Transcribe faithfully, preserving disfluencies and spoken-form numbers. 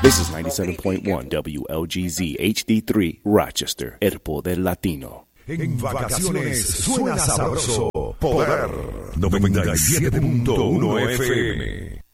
This is ninety-seven point one W L G Z H D three, Rochester, el poder latino. En vacaciones suena sabroso. Poder noventa y siete punto uno F M.